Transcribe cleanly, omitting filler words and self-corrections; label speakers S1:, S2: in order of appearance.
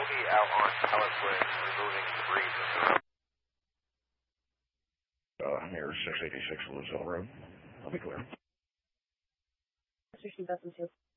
S1: we'll be out on Ellis Way removing debris from the road.
S2: Near 686 Louisville Road. I'll be clear.
S3: 60,002.